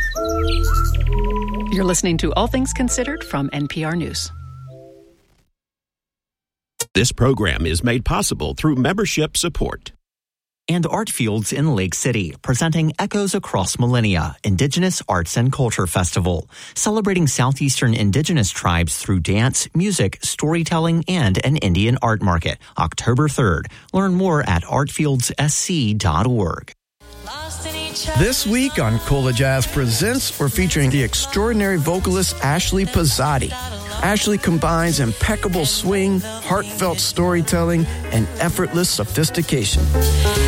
You're listening to All Things Considered from NPR News. This program is made possible through membership support. And Artfields in Lake City, presenting Echoes Across Millennia, Indigenous Arts and Culture Festival, celebrating Southeastern Indigenous tribes through dance, music, storytelling, and an Indian art market, October 3rd. Learn more at artfieldssc.org. This week on Cola Jazz Presents, we're featuring the extraordinary vocalist Ashley Pizzotti. Ashley combines impeccable swing, heartfelt storytelling, and effortless sophistication.